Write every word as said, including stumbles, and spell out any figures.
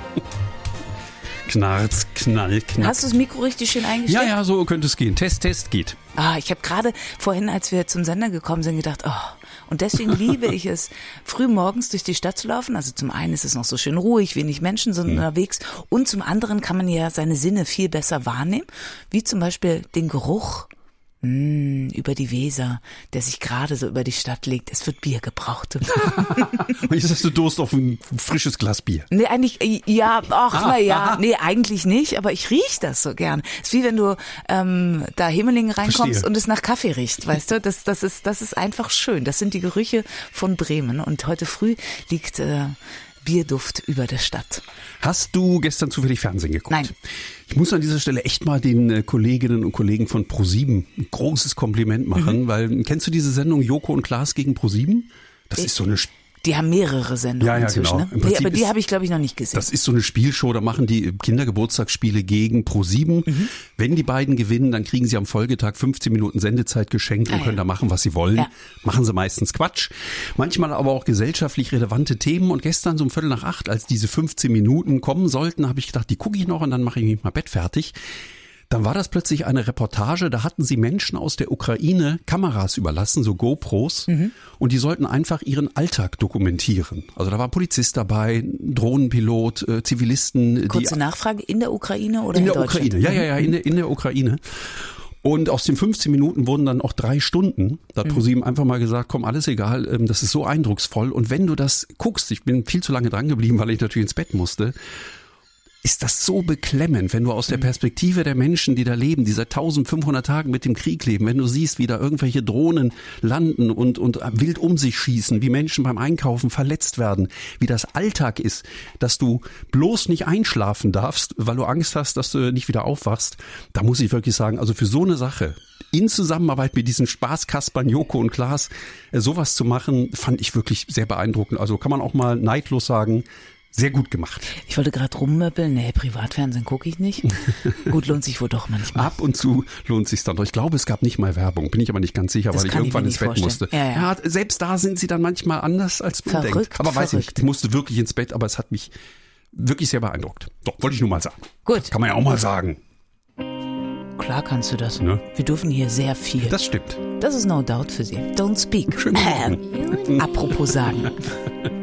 Knarz, Knall, Knall. Hast du das Mikro richtig schön eingestellt? Ja, ja, so könnte es gehen. Test, Test, geht. Ah, ich habe gerade vorhin, als wir zum Sender gekommen sind, gedacht, oh, und deswegen liebe ich es, früh morgens durch die Stadt zu laufen. Also zum einen ist es noch so schön ruhig, wenig Menschen sind hm. unterwegs und zum anderen kann man ja seine Sinne viel besser wahrnehmen, wie zum Beispiel den Geruch Mm, über die Weser, der sich gerade so über die Stadt legt. Es wird Bier gebraucht. Und jetzt hast du Durst auf ein frisches Glas Bier. Nee, eigentlich, ja, ach, ah, na ja, aha. nee, eigentlich nicht, aber ich riech das so gern. Es ist wie wenn du ähm, da Himmelingen reinkommst Verstehe. und es nach Kaffee riecht, weißt du? Das, das ist, das ist einfach schön. Das sind die Gerüche von Bremen und heute früh liegt äh, Bierduft über der Stadt. Hast du gestern zufällig Fernsehen geguckt? Nein. Ich muss an dieser Stelle echt mal den äh, Kolleginnen und Kollegen von ProSieben ein großes Kompliment machen, mhm. weil, kennst du diese Sendung Joko und Klaas gegen ProSieben? Das ich, ist so eine Sp- Die haben mehrere Sendungen ja, ja, inzwischen, genau. ne? Nee, aber die habe ich, glaube ich, noch nicht gesehen. Das ist so eine Spielshow, da machen die Kindergeburtstagsspiele gegen ProSieben. Mhm. Wenn die beiden gewinnen, dann kriegen sie am Folgetag fünfzehn Minuten Sendezeit geschenkt und ah, können ja. da machen, was sie wollen. Ja. Machen sie meistens Quatsch. Manchmal aber auch gesellschaftlich relevante Themen. Und gestern so um Viertel nach acht, als diese fünfzehn Minuten kommen sollten, habe ich gedacht, die gucke ich noch und dann mache ich mich mal Bett fertig. Dann war das plötzlich eine Reportage, da hatten sie Menschen aus der Ukraine Kameras überlassen, so GoPros, mhm. und die sollten einfach ihren Alltag dokumentieren. Also da war ein Polizist dabei, ein Drohnenpilot, äh, Zivilisten. Kurze die, Nachfrage, in der Ukraine oder in, in der Deutschland? Ukraine, ja, ja, ja, in der, in der Ukraine. Und aus den fünfzehn Minuten wurden dann auch drei Stunden. Da hat mhm. ProSieben einfach mal gesagt, komm, alles egal, ähm, das ist so eindrucksvoll. Und wenn du das guckst, ich bin viel zu lange dran geblieben, weil ich natürlich ins Bett musste, ist das so beklemmend, wenn du aus der Perspektive der Menschen, die da leben, die seit eintausendfünfhundert Tagen mit dem Krieg leben, wenn du siehst, wie da irgendwelche Drohnen landen und, und wild um sich schießen, wie Menschen beim Einkaufen verletzt werden, wie das Alltag ist, dass du bloß nicht einschlafen darfst, weil du Angst hast, dass du nicht wieder aufwachst. Da muss ich wirklich sagen, also für so eine Sache, in Zusammenarbeit mit diesen Spaßkaspern Joko und Klaas, sowas zu machen, fand ich wirklich sehr beeindruckend. Also kann man auch mal neidlos sagen, sehr gut gemacht. Ich wollte gerade rummöppeln, nee, Privatfernsehen gucke ich nicht. Gut, lohnt sich wohl doch manchmal. Ab und zu lohnt sich dann doch. Ich glaube, es gab nicht mal Werbung, bin ich aber nicht ganz sicher, das weil ich irgendwann ich ins Bett vorstellen. musste. Ja, ja. Ja, selbst da sind sie dann manchmal anders, als man verrückt, denkt. Aber weiß verrückt. ich nicht, ich musste wirklich ins Bett, aber es hat mich wirklich sehr beeindruckt. Doch, wollte ich nur mal sagen. Gut. Kann man ja auch mal sagen. Klar kannst du das. Ne? Wir dürfen hier sehr viel. Das stimmt. Das ist no doubt für Sie. Don't speak. Schön. Ähm, apropos sagen.